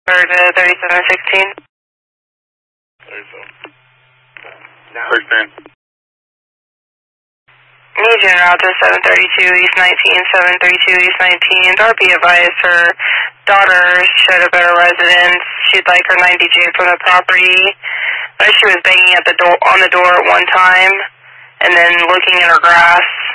Or to 3716. 16. Need you en route to 732 East 19, 732 East 19. Darby advised her daughter showed up at her residence. She'd like her 90J from the property. She was banging at the door on the door at one time, and then looking at her grass.